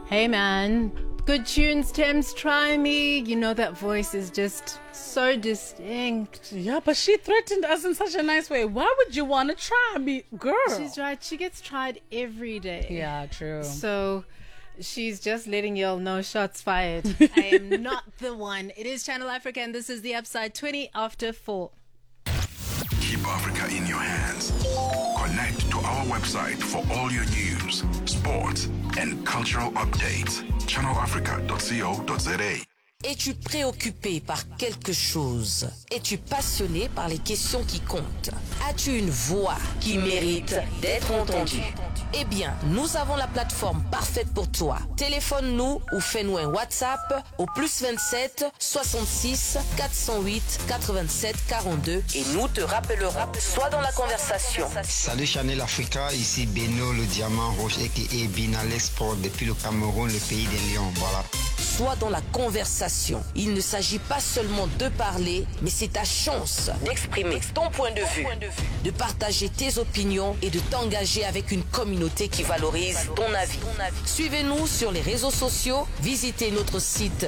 Hey man, good tunes, Thames, try me. You know that voice is just so distinct. Yeah, but she threatened us in such a nice way. Why would you want to try me, girl? She's right, she gets tried every day. Yeah, true. So she's just letting y'all know shots fired. I am not the one. It is Channel Africa and this is The Upside, 20 after 4. Keep Africa in your hands. Connect to our website for all your news, sports, and cultural updates. channelafrica.co.za. Es-tu préoccupé par quelque chose? Es-tu passionné par les questions qui comptent? As-tu une voix qui mérite d'être entendue? Eh bien, nous avons la plateforme parfaite pour toi. Téléphone-nous ou fais-nous un WhatsApp au +27 66 408 87 42 et nous te rappellerons. Sois dans la conversation. Salut Channel Africa, ici Beno le diamant rouge et Binalex Sport depuis le Cameroun, le pays des lions. Voilà. Sois dans la conversation. Il ne s'agit pas seulement de parler, mais c'est ta chance d'exprimer ton point de vue, de partager tes opinions et de t'engager avec une communauté qui valorise ton avis. Suivez-nous sur les réseaux sociaux, visitez notre site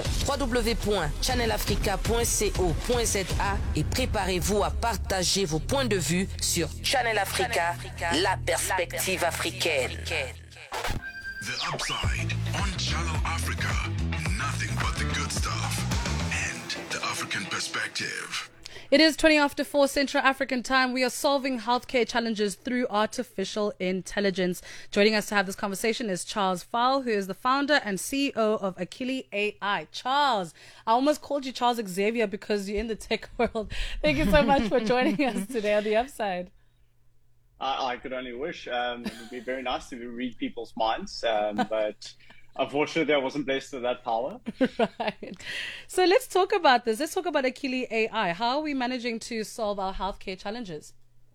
www.channelafrica.co.za et préparez-vous à partager vos points de vue sur Channel Africa, la perspective africaine. The Upside on Channel Africa. Nothing but the good stuff and the African perspective. It is 20 after 4 Central African time. We are solving healthcare challenges through artificial intelligence. Joining us to have this conversation is Charles Faul, who is the founder and CEO of Akili AI. Charles, I almost called you Charles Xavier because you're in the tech world. Thank you so much for joining us today on The Upside. I could only wish. It would be very nice to read people's minds, but unfortunately I wasn't blessed with that power. Right. So let's talk about this. Let's talk about Akili AI. How are we managing to solve our healthcare challenges?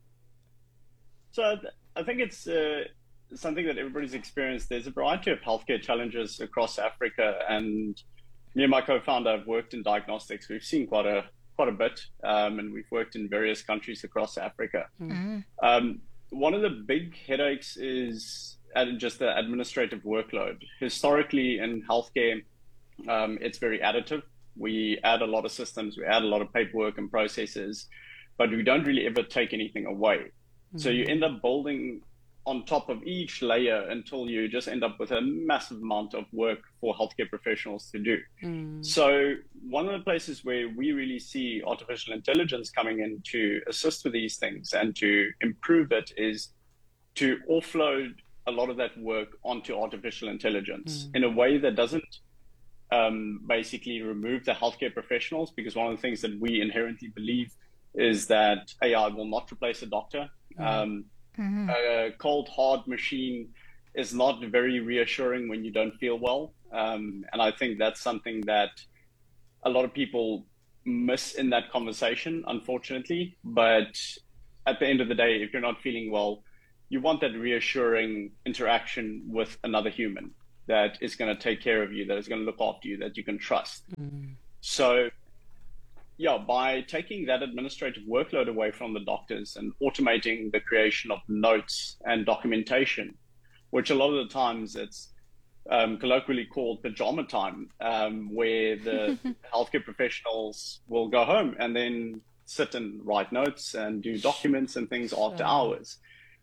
So I think it's something that everybody's experienced. There's a variety of healthcare challenges across Africa, and me and my co-founder have worked in diagnostics. We've seen quite a bit, and we've worked in various countries across Africa. Mm-hmm. One of the big headaches is just the administrative workload. Historically in healthcare, it's very additive. We add a lot of systems, we add a lot of paperwork and processes, but we don't really ever take anything away. Mm-hmm. So you end up building on top of each layer until you just end up with a massive amount of work for healthcare professionals to do. Mm. So one of the places where we really see artificial intelligence coming in to assist with these things and to improve it is to offload a lot of that work onto artificial intelligence in a way that doesn't basically remove the healthcare professionals, because one of the things that we inherently believe is that AI will not replace a doctor. Mm-hmm. A cold, hard machine is not very reassuring when you don't feel well. And I think that's something that a lot of people miss in that conversation, unfortunately. But at the end of the day, if you're not feeling well, you want that reassuring interaction with another human that is going to take care of you, that is going to look after you, that you can trust. Mm. So yeah, by taking that administrative workload away from the doctors and automating the creation of notes and documentation, which a lot of the times it's colloquially called pajama time, where the healthcare professionals will go home and then sit and write notes and do documents and things after hours.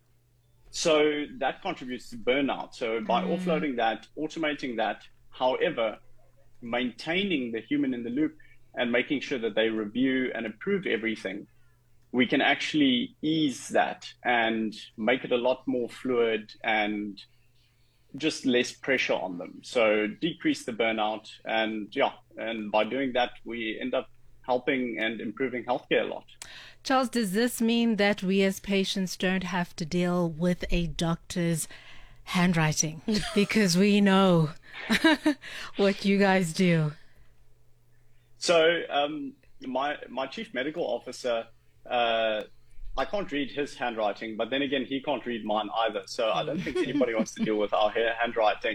So that contributes to burnout. So by offloading that, automating that, however, maintaining the human in the loop and making sure that they review and approve everything, we can actually ease that and make it a lot more fluid and just less pressure on them. So decrease the burnout, and by doing that, we end up helping and improving healthcare a lot. Charles, does this mean that we as patients don't have to deal with a doctor's handwriting? Because we know what you guys do. So my chief medical officer, I can't read his handwriting, but then again, he can't read mine either. So I don't think anybody wants to deal with our handwriting.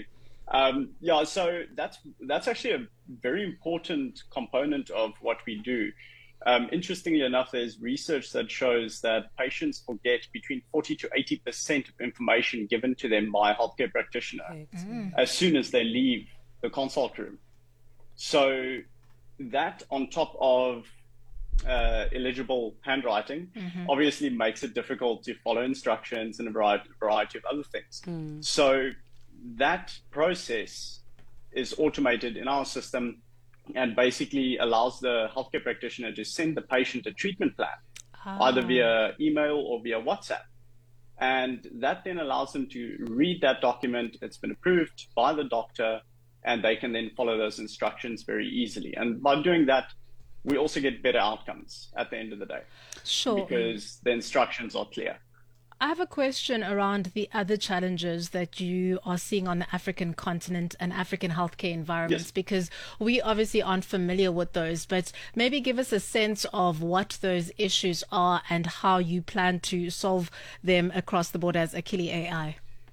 So that's actually a very important component of what we do. Interestingly enough, there's research that shows that patients forget between 40 to 80% of information given to them by a healthcare practitioner as soon as they leave the consult room. So that on top of illegible handwriting obviously makes it difficult to follow instructions and a variety of other things. So that process is automated in our system and basically allows the healthcare practitioner to send the patient a treatment plan, either via email or via WhatsApp. And that then allows them to read that document. It's been approved by the doctor, and they can then follow those instructions very easily. And by doing that, we also get better outcomes at the end of the day. Sure. Because the instructions are clear. I have a question around the other challenges that you are seeing on the African continent and African healthcare environments, because we obviously aren't familiar with those, but maybe give us a sense of what those issues are and how you plan to solve them across the board as Akili AI.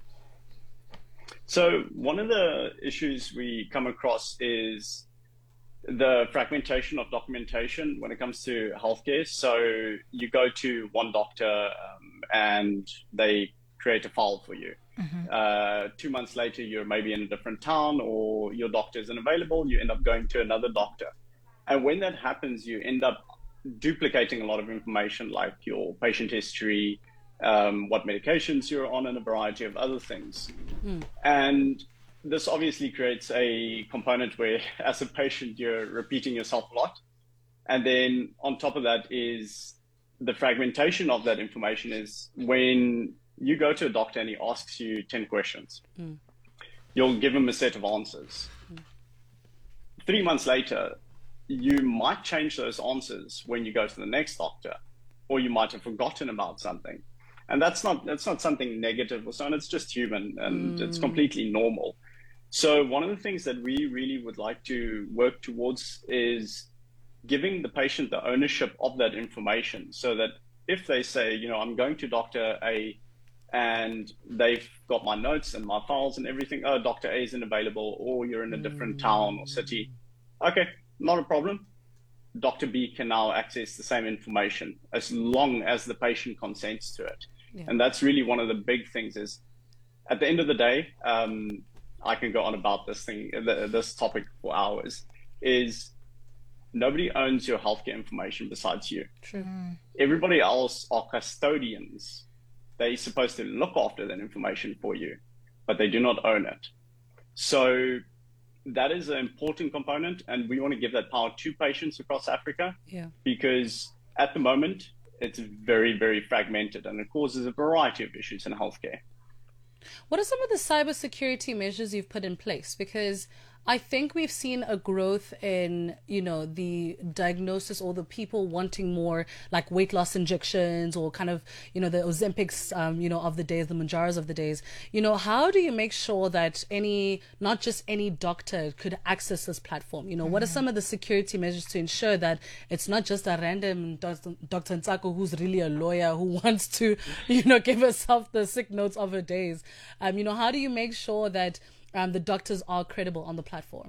So one of the issues we come across is the fragmentation of documentation when it comes to healthcare. So you go to one doctor and they create a file for you. 2 months later, you're maybe in a different town or your doctor isn't available. You end up going to another doctor. And when that happens, you end up duplicating a lot of information like your patient history, what medications you're on, and a variety of other things. And this obviously creates a component where, as a patient, you're repeating yourself a lot. And then on top of that is the fragmentation of that information is when you go to a doctor and he asks you 10 questions, you'll give him a set of answers. 3 months later, you might change those answers when you go to the next doctor, or you might have forgotten about something. And that's not something negative or so on, it's just human and it's completely normal. So one of the things that we really would like to work towards is giving the patient the ownership of that information, so that if they say, I'm going to Dr. A and they've got my notes and my files and everything, oh, Dr. A isn't available, or you're in a different town or city. Okay, not a problem. Dr. B can now access the same information as long as the patient consents to it. And that's really one of the big things is, at the end of the day, I can go on about this topic for hours, is nobody owns your healthcare information besides you. True. Everybody else are custodians. They're supposed to look after that information for you, but they do not own it. So that is an important component, and we want to give that power to patients across Africa, because at the moment, it's very, very fragmented, and it causes a variety of issues in healthcare. What are some of the cybersecurity measures you've put in place? Because I think we've seen a growth in, the diagnosis, or the people wanting more like weight loss injections, or kind of, the Ozempics, of the days, the Mounjaros of the days. How do you make sure that not just any doctor could access this platform? What are some of the security measures to ensure that it's not just a random Dr. Ntsako who's really a lawyer who wants to, give herself the sick notes of her days? How do you make sure that the doctors are credible on the platform?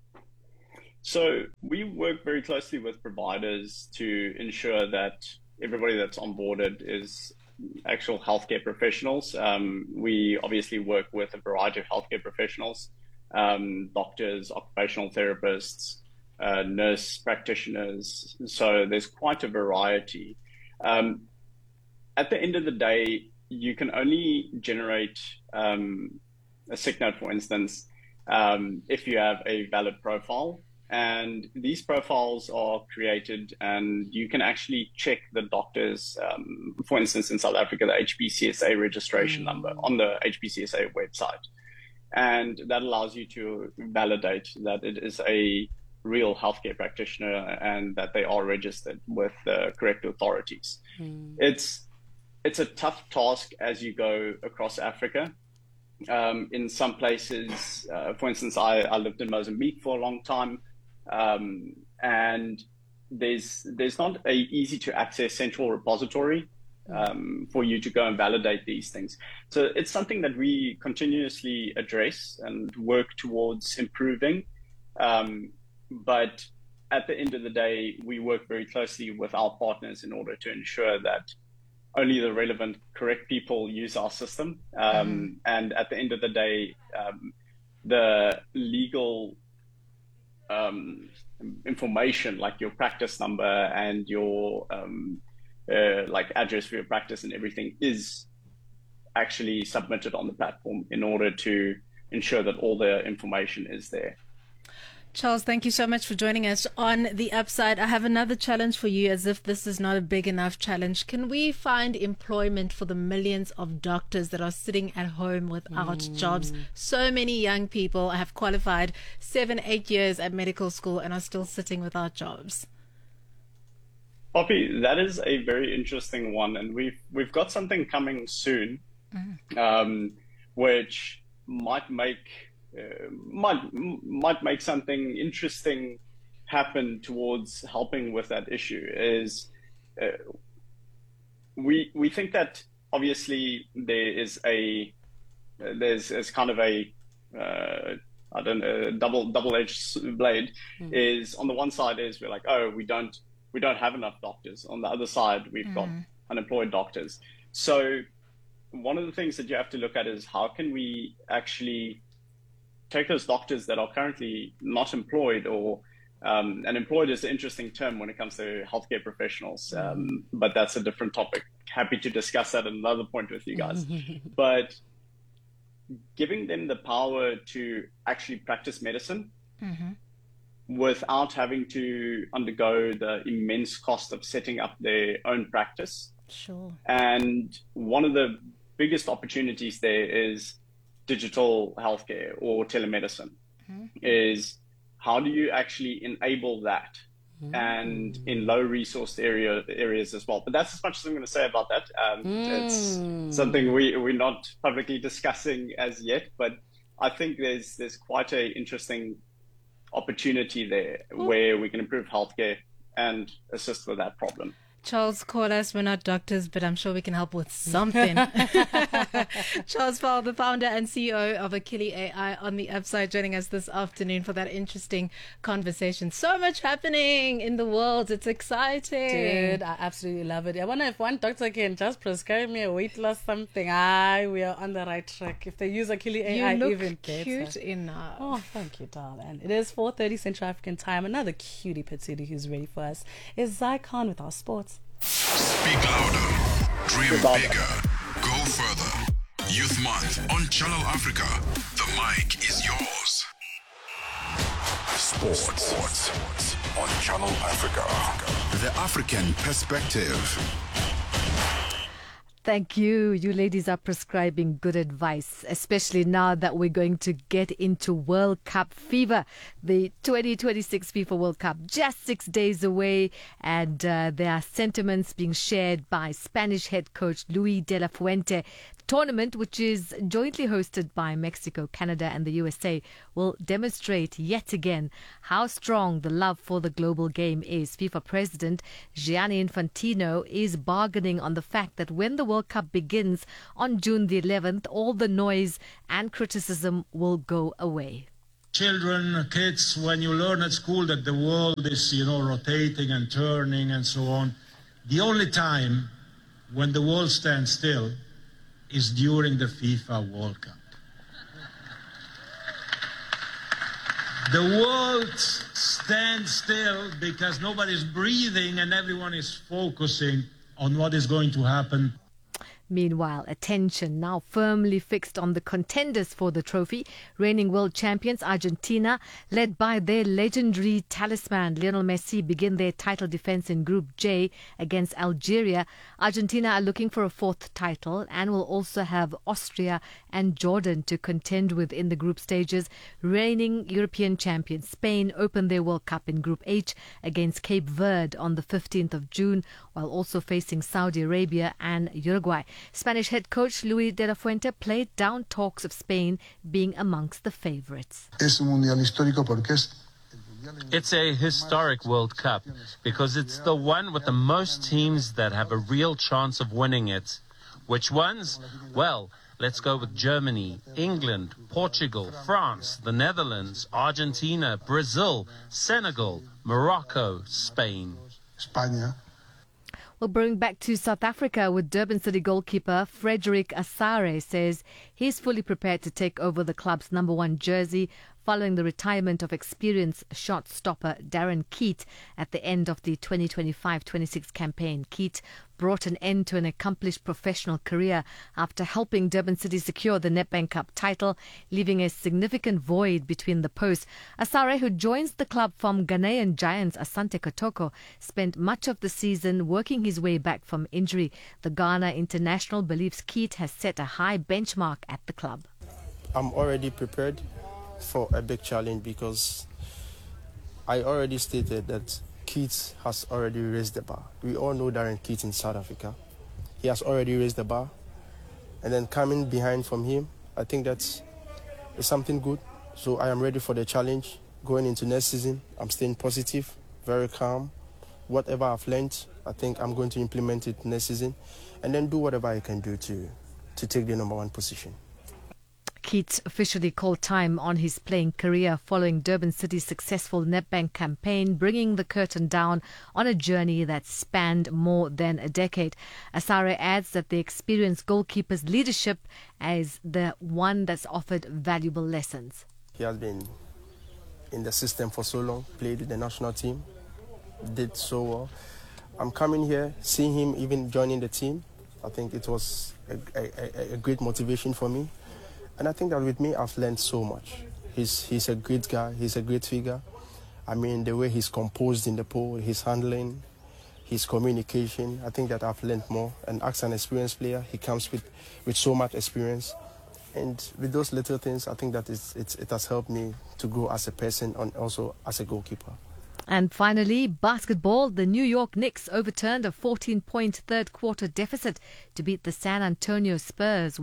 So we work very closely with providers to ensure that everybody that's onboarded is actual healthcare professionals. We obviously work with a variety of healthcare professionals, doctors, occupational therapists, nurse practitioners. So there's quite a variety. At the end of the day, you can only generate a sick note, for instance, if you have a valid profile. And these profiles are created, and you can actually check the doctor's, for instance, in South Africa, the HPCSA registration number on the HPCSA website. And that allows you to validate that it is a real healthcare practitioner and that they are registered with the correct authorities. It's a tough task as you go across Africa. In some places, for instance, I lived in Mozambique for a long time, and there's not a easy to access central repository for you to go and validate these things. So it's something that we continuously address and work towards improving. But at the end of the day, we work very closely with our partners in order to ensure that only the relevant, correct people use our system. And at the end of the day, the legal information, like your practice number and your like address for your practice and everything, is actually submitted on the platform in order to ensure that all the information is there. Charles, thank you so much for joining us on The Upside. I have another challenge for you, as if this is not a big enough challenge. Can we find employment for the millions of doctors that are sitting at home without jobs? So many young people have qualified 7-8 years at medical school and are still sitting without jobs. Poppy, that is a very interesting one, and we've got something coming soon, which might make something interesting happen towards helping with that issue. Is we think that obviously there's kind of a double-edged blade. Is on the one side is we're like, oh, we don't have enough doctors. On the other side, we've got unemployed doctors. So one of the things that you have to look at is how can we actually take those doctors that are currently not employed, or and employed is an interesting term when it comes to healthcare professionals, but that's a different topic. Happy to discuss that at another point with you guys. But giving them the power to actually practice medicine without having to undergo the immense cost of setting up their own practice. Sure. And one of the biggest opportunities there is digital healthcare or telemedicine. Is how do you actually enable that, and in low resourced areas as well. But that's as much as I'm going to say about that. It's something we're not publicly discussing as yet, but I think there's quite a interesting opportunity there where we can improve healthcare and assist with that problem. Charles, call us. We're not doctors, but I'm sure we can help with something. Charles Faal, the founder and CEO of Akili AI, on The Upside, joining us this afternoon for that interesting conversation. So much happening in the world. It's exciting. Dude, I absolutely love it. I wonder if one doctor can just prescribe me a weight loss something. We are on the right track. If they use Akili AI, you look even cute better. enough. Oh, thank you, darling. It is 4:30 Central African time. Another cutie patootie who's ready for us is Zai Khan with our sports. Speak louder, dream bigger, go further. Youth Month on Channel Africa. The mic is yours. Sports on Channel Africa. The African perspective. Thank you. You ladies are prescribing good advice, especially now that we're going to get into World Cup fever. The 2026 FIFA World Cup just 6 days away, and there are sentiments being shared by Spanish head coach Luis de la Fuente. The tournament, which is jointly hosted by Mexico, Canada and the USA, will demonstrate yet again how strong the love for the global game is. FIFA President Gianni Infantino is bargaining on the fact that when the World Cup begins on June the 11th, all the noise and criticism will go away. Children, kids, when you learn at school that the world is, rotating and turning and so on, the only time when the world stands still is during the FIFA World Cup. The world stands still because nobody's breathing and everyone is focusing on what is going to happen. Meanwhile, attention now firmly fixed on the contenders for the trophy. Reigning world champions Argentina, led by their legendary talisman Lionel Messi, begin their title defense in Group J against Algeria. Argentina are looking for a fourth title and will also have Austria and Jordan to contend with in the group stages. Reigning European champions Spain open their World Cup in Group H against Cape Verde on the 15th of June, while also facing Saudi Arabia and Uruguay. Spanish head coach Luis de la Fuente played down talks of Spain being amongst the favourites. It's a historic World Cup because it's the one with the most teams that have a real chance of winning it. Which ones? Well, Let's go with Germany, England, Portugal, France, the Netherlands, Argentina, Brazil, Senegal, Morocco, Spain. España. We'll bring back to South Africa with Durban City goalkeeper Frederick Asare says he's fully prepared to take over the club's number 1 jersey following the retirement of experienced shot stopper Darren Keat at the end of the 2025-26 campaign. Keat brought an end to an accomplished professional career after helping Durban City secure the Nedbank Cup title, leaving a significant void between the posts. Asare, who joins the club from Ghanaian giants Asante Kotoko, spent much of the season working his way back from injury. The Ghana international believes Keat has set a high benchmark at the club. I'm already prepared for a big challenge because I already stated that Keats has already raised the bar. We all know Darren Keats in South Africa. He has already raised the bar. And then coming behind from him, I think that's something good. So I am ready for the challenge. Going into next season, I'm staying positive, very calm. Whatever I've learned, I think I'm going to implement it next season. And then do whatever I can do to take the number 1 position. Keats officially called time on his playing career following Durban City's successful Nedbank campaign, bringing the curtain down on a journey that spanned more than a decade. Asare adds that the experienced goalkeeper's leadership is the one that's offered valuable lessons. He has been in the system for so long, played with the national team, did so well. I'm coming here, seeing him even joining the team. I think it was a great motivation for me. And I think that with me, I've learned so much. He's a great guy. He's a great figure. I mean, the way he's composed in the pole, his handling, his communication, I think that I've learned more. And as an experienced player, he comes with so much experience. And with those little things, I think that it has helped me to grow as a person and also as a goalkeeper. And finally, basketball. The New York Knicks overturned a 14-point third-quarter deficit to beat the San Antonio Spurs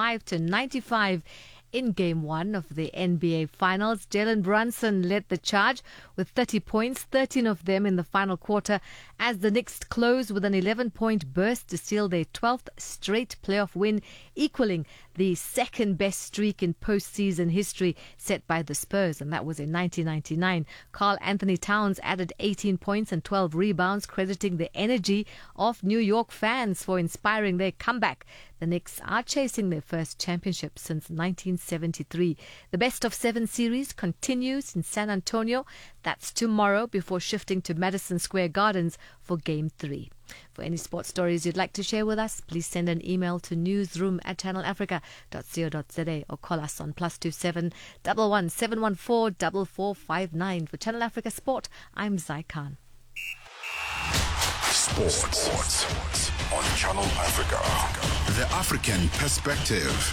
105-95 in Game 1 of the NBA Finals. Jalen Brunson led the charge with 30 points, 13 of them in the final quarter, as the Knicks closed with an 11-point burst to seal their 12th straight playoff win, equaling the second-best streak in postseason history set by the Spurs, and that was in 1999. Karl Anthony Towns added 18 points and 12 rebounds, crediting the energy of New York fans for inspiring their comeback. The Knicks are chasing their first championship since 1973. The best-of-7 series continues in San Antonio. That's tomorrow before shifting to Madison Square Gardens for Game 3. For any sports stories you'd like to share with us, please send an email to newsroom@channelafrica.co.za or call us on +27 11 714 4459. For Channel Africa Sport, I'm Zai Khan. Sports on Channel Africa. The African perspective.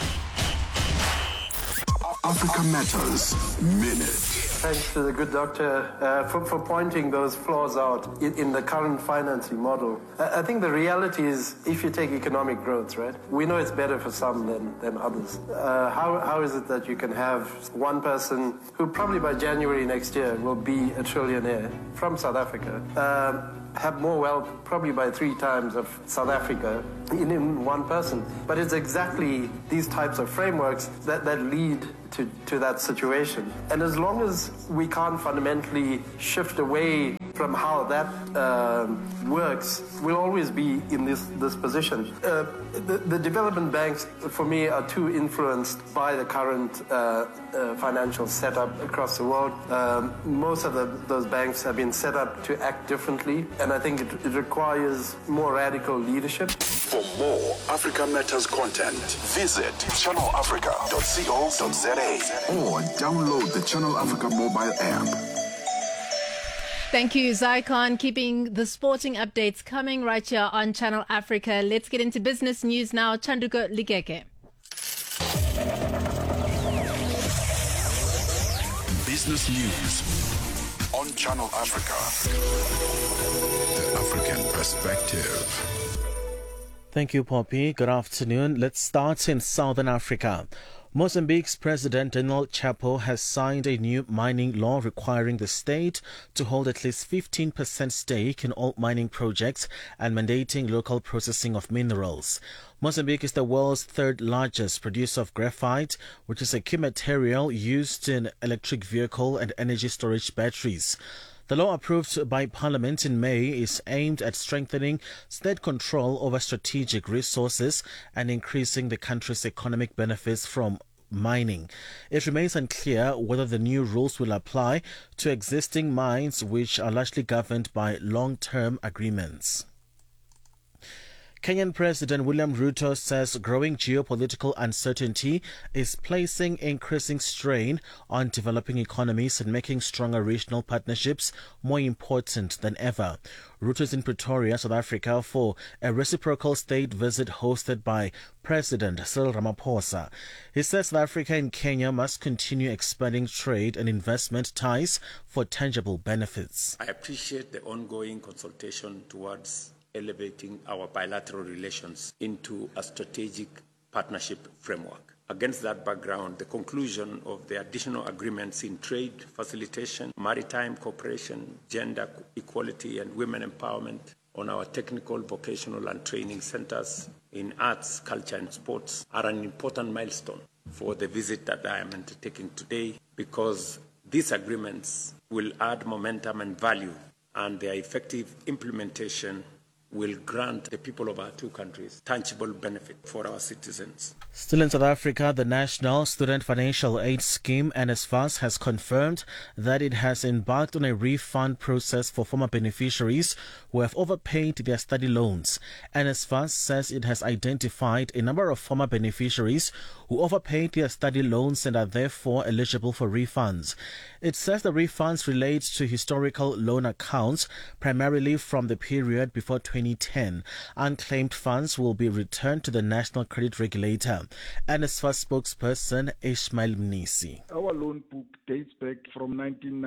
Africa Matters Minute. Thanks to the good doctor for pointing those flaws out in the current financing model. I think the reality is, if you take economic growth, right, we know it's better for some than others. How is it that you can have one person who probably by January next year will be a trillionaire from South Africa, have more wealth probably by 3 times of South Africa in one person? But it's exactly these types of frameworks that lead to that situation. And as long as we can't fundamentally shift away from how that works, we'll always be in this position. The development banks, for me, are too influenced by the current financial setup across the world. Most of those banks have been set up to act differently, and I think it requires more radical leadership. For more Africa Matters content, visit channelafrica.co.za or download the Channel Africa mobile app. Thank you, Zai Khan, keeping the sporting updates coming right here on Channel Africa. Let's get into business news now. Chanduko Ligeke. Business news on Channel Africa. The African perspective. Thank you, Poppy. Good afternoon. Let's start in Southern Africa. Mozambique's President Daniel Chapo has signed a new mining law requiring the state to hold at least 15% stake in all mining projects and mandating local processing of minerals. Mozambique is the world's third largest producer of graphite, which is a key material used in electric vehicle and energy storage batteries. The law approved by Parliament in May is aimed at strengthening state control over strategic resources and increasing the country's economic benefits from mining. It remains unclear whether the new rules will apply to existing mines, which are largely governed by long-term agreements. Kenyan President William Ruto says growing geopolitical uncertainty is placing increasing strain on developing economies and making stronger regional partnerships more important than ever. Ruto is in Pretoria, South Africa, for a reciprocal state visit hosted by President Cyril Ramaphosa. He says South Africa and Kenya must continue expanding trade and investment ties for tangible benefits. I appreciate the ongoing consultation towards elevating our bilateral relations into a strategic partnership framework. Against that background, the conclusion of the additional agreements in trade facilitation, maritime cooperation, gender equality and women empowerment, on our technical, vocational and training centers in arts, culture and sports are an important milestone for the visit that I am undertaking today, because these agreements will add momentum and value, and their effective implementation will grant the people of our two countries tangible benefit for our citizens. Still in South Africa, the National Student Financial Aid Scheme, NSFAS, has confirmed that it has embarked on a refund process for former beneficiaries who have overpaid their study loans. NSFAS says it has identified a number of former beneficiaries who overpaid their study loans and are therefore eligible for refunds. It says the refunds relate to historical loan accounts, primarily from the period before 2010. Unclaimed funds will be returned to the National Credit Regulator. NSFAS spokesperson Ishmael Mnisi. Our loan book dates back from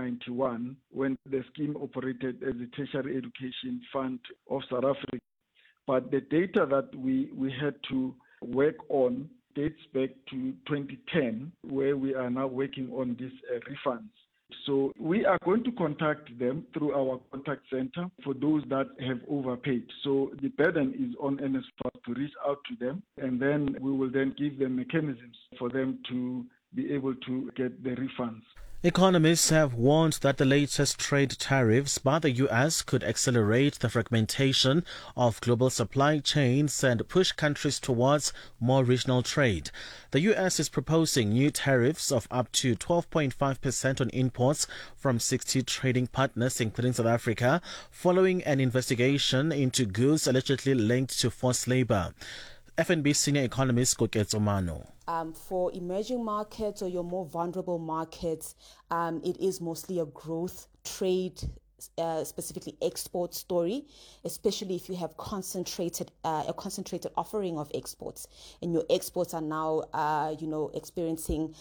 1991, when the scheme operated as a tertiary education fund of South Africa. But the data that we had to work on dates back to 2010, where we are now working on these refunds. So we are going to contact them through our contact center for those that have overpaid. So the burden is on NSFAS to reach out to them, and then we will then give them mechanisms for them to be able to get the refunds. Economists have warned that the latest trade tariffs by the U.S. could accelerate the fragmentation of global supply chains and push countries towards more regional trade. The U.S. is proposing new tariffs of up to 12.5% on imports from 60 trading partners, including South Africa, following an investigation into goods allegedly linked to forced labor. FNB senior economist Koketso Mano. For emerging markets or your more vulnerable markets, it is mostly a growth trade, specifically export story, especially if you have a concentrated offering of exports, and your exports are now, experiencing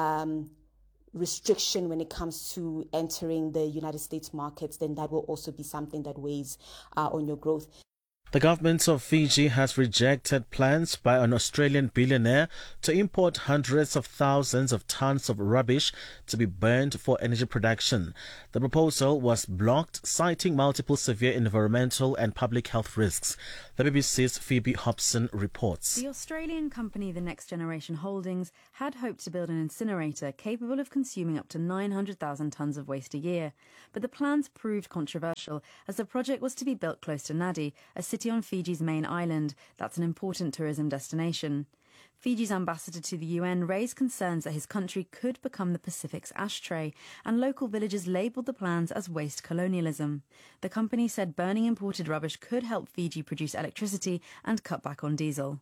restriction when it comes to entering the United States markets. Then that will also be something that weighs on your growth. The government of Fiji has rejected plans by an Australian billionaire to import hundreds of thousands of tons of rubbish to be burned for energy production. The proposal was blocked, citing multiple severe environmental and public health risks. The BBC's Phoebe Hobson reports. The Australian company The Next Generation Holdings had hoped to build an incinerator capable of consuming up to 900,000 tonnes of waste a year. But the plans proved controversial, as the project was to be built close to Nadi, a city on Fiji's main island that's an important tourism destination. Fiji's ambassador to the UN raised concerns that his country could become the Pacific's ashtray, and local villagers labelled the plans as waste colonialism. The company said burning imported rubbish could help Fiji produce electricity and cut back on diesel.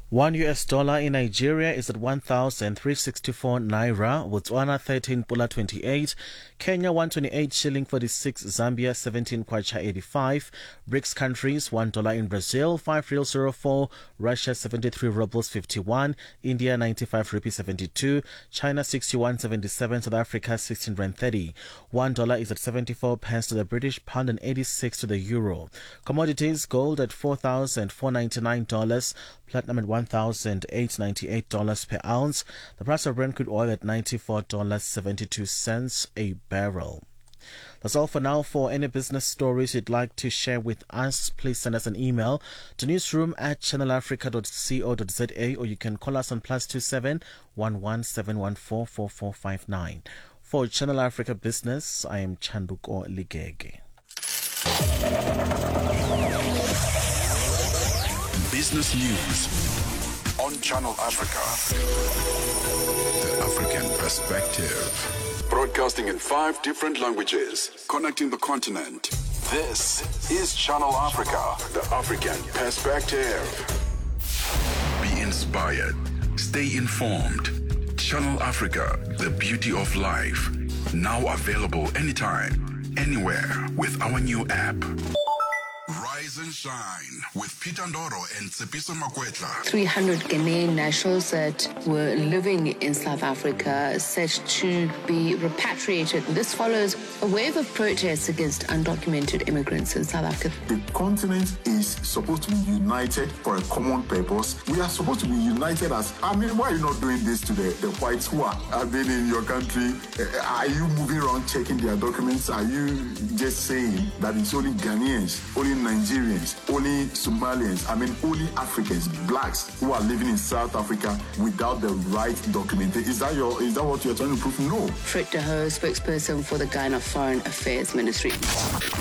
$1 in Nigeria is at 1,364 naira, Botswana 13 pula 28, Kenya 128 shilling 46, Zambia 17 kwacha 85, BRICS countries $1 in Brazil 5 real 04, Russia 73 rubles 51, India 95 rupee 72, China 61.77, South Africa 16 rand 30. $1 is at 74 pence to the British pound and 86 to the euro. Commodities: gold at $4,499, platinum at $1,898 per ounce. The price of Brent crude oil at $94.72 a barrel. That's all for now. For any business stories you'd like to share with us, please send us an email to newsroom@channelafrica.co.za, or you can call us on +27 11 714 4459. For Channel Africa Business, I am Chanduko Ligege. Business news on Channel Africa. The African perspective. Broadcasting in 5 different languages, connecting the continent. This is Channel Africa, the African perspective. Be inspired. Stay informed. Channel Africa, the beauty of life. Now available anytime, anywhere with our new app. Rise and shine with Peter Ndoro and Tsepiso Makwetla. 300 Ghanaian nationals that were living in South Africa set to be repatriated. This follows a wave of protests against undocumented immigrants in South Africa. The continent is supposed to be united for a common purpose. We are supposed to be united as, why are you not doing this to the whites who have been in your country? Are you moving around checking their documents? Are you just saying that it's only Ghanaians, only Nigerians, only Somalians, only Africans, blacks who are living in South Africa without the right documentation? Is that what you're trying to prove? No. Frit de Hoo, spokesperson for the Ghana Foreign Affairs Ministry.